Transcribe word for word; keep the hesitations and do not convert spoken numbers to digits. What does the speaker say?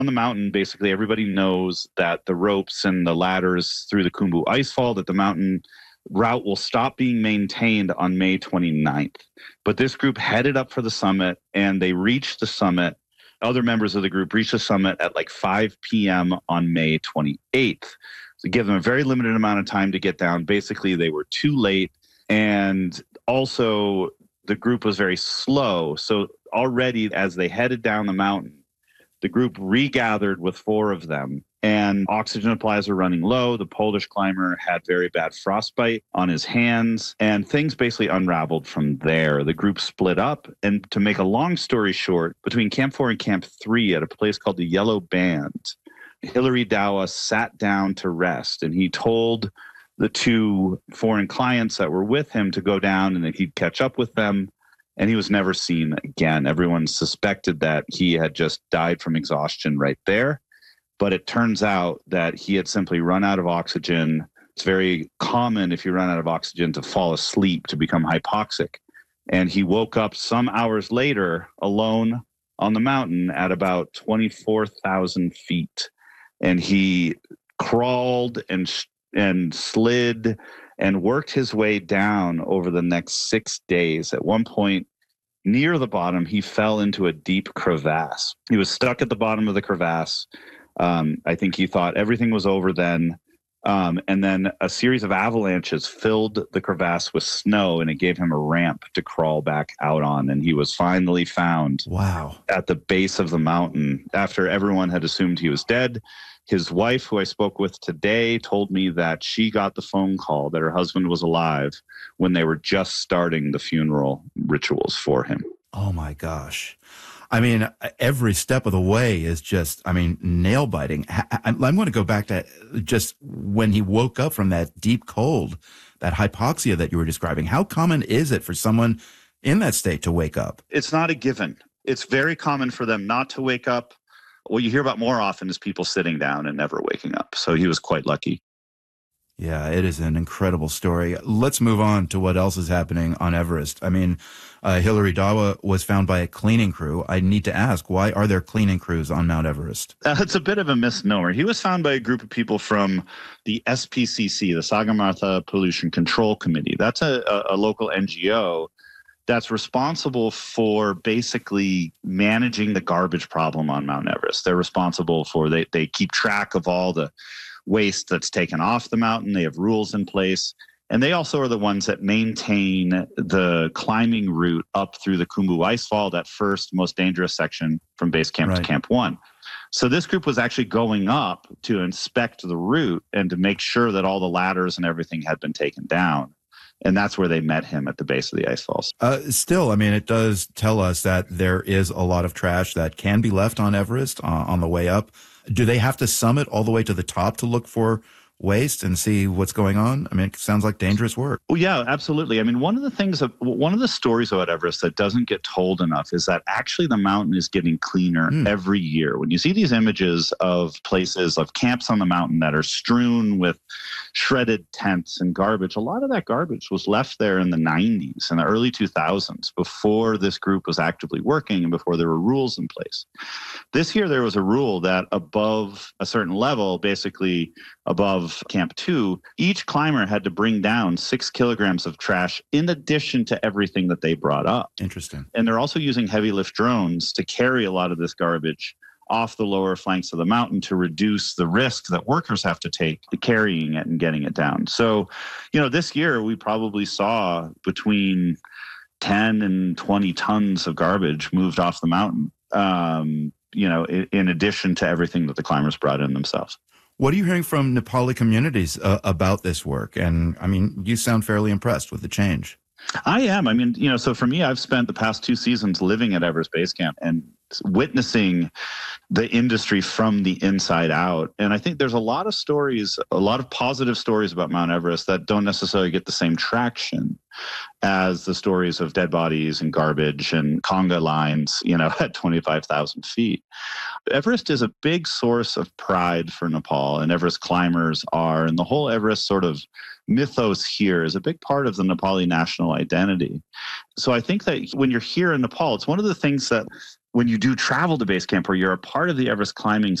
On the mountain, basically, everybody knows that the ropes and the ladders through the Khumbu Icefall, that the mountain route will stop being maintained on May twenty-ninth. But this group headed up for the summit, and they reached the summit. Other members of the group reached the summit at like five p.m. on May twenty-eighth. So give them a very limited amount of time to get down. Basically, they were too late. And also, the group was very slow. So already, as they headed down the mountain, the group regathered with four of them, and oxygen supplies were running low. The Polish climber had very bad frostbite on his hands, and things basically unraveled from there. The group split up, and to make a long story short, between Camp four and Camp three at a place called the Yellow Band, Hilary Dawa sat down to rest, and he told the two foreign clients that were with him to go down and that he'd catch up with them. And he was never seen again. Everyone suspected that he had just died from exhaustion right there. But it turns out that he had simply run out of oxygen. It's very common if you run out of oxygen to fall asleep, to become hypoxic. And he woke up some hours later alone on the mountain at about twenty-four thousand feet. And he crawled and and slid and worked his way down over the next six days. At one point, near the bottom, he fell into a deep crevasse. He was stuck at the bottom of the crevasse. Um, I think he thought everything was over then. Um, and then a series of avalanches filled the crevasse with snow, and it gave him a ramp to crawl back out on. And he was finally found wow. at the base of the mountain after everyone had assumed he was dead. His wife, who I spoke with today, told me that she got the phone call that her husband was alive when they were just starting the funeral rituals for him. Oh, my gosh. I mean, every step of the way is just, I mean, nail biting. I'm going to go back to just when he woke up from that deep cold, that hypoxia that you were describing. How common is it for someone in that state to wake up? It's not a given. It's very common for them not to wake up. What you hear about more often is people sitting down and never waking up. So he was quite lucky. Yeah, it is an incredible story. Let's move on to what else is happening on Everest. I mean, uh, Hilary Dawa was found by a cleaning crew. I need to ask, why are there cleaning crews on Mount Everest? Uh, it's a bit of a misnomer. He was found by a group of people from the S P C C, the Sagarmatha Pollution Control Committee. That's a, a, a local N G O that's responsible for basically managing the garbage problem on Mount Everest. They're responsible for, they, they keep track of all the waste that's taken off the mountain. They have rules in place. And they also are the ones that maintain the climbing route up through the Khumbu Icefall, that first most dangerous section from base camp right. to Camp One. So this group was actually going up to inspect the route and to make sure that all the ladders and everything had been taken down. And that's where they met him, at the base of the ice falls. Uh, still, I mean, it does tell us that there is a lot of trash that can be left on Everest uh, on the way up. Do they have to summit all the way to the top to look for waste and see what's going on? I mean, it sounds like dangerous work. Oh, yeah, absolutely. I mean, one of the things, one of the stories about Everest that doesn't get told enough is that actually the mountain is getting cleaner mm. every year. When you see these images of places, of camps on the mountain that are strewn with shredded tents and garbage, a lot of that garbage was left there in the nineties and the early two thousands, before this group was actively working and before there were rules in place. This year, there was a rule that above a certain level, basically above Camp Two, each climber had to bring down six kilograms of trash in addition to everything that they brought up. Interesting. And they're also using heavy lift drones to carry a lot of this garbage off the lower flanks of the mountain to reduce the risk that workers have to take to carrying it and getting it down. So, you know, this year we probably saw between ten and twenty tons of garbage moved off the mountain, um, you know, in, in addition to everything that the climbers brought in themselves. What are you hearing from Nepali communities uh, about this work? And I mean, you sound fairly impressed with the change. I am. I mean, you know, so for me, I've spent the past two seasons living at Everest Base Camp and witnessing the industry from the inside out. And I think there's a lot of stories, a lot of positive stories about Mount Everest that don't necessarily get the same traction as the stories of dead bodies and garbage and conga lines, you know, at twenty-five thousand feet. Everest is a big source of pride for Nepal, and Everest climbers are, and the whole Everest sort of mythos here is a big part of the Nepali national identity. So I think that when you're here in Nepal, it's one of the things that when you do travel to base camp or you're a part of the Everest climbing